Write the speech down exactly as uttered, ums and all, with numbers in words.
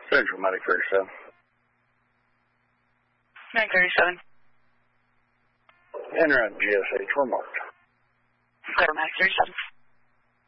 Central, Medic thirty-seven. Medic thirty-seven. Enter at G S H, we're marked. Clear, Medic thirty-seven.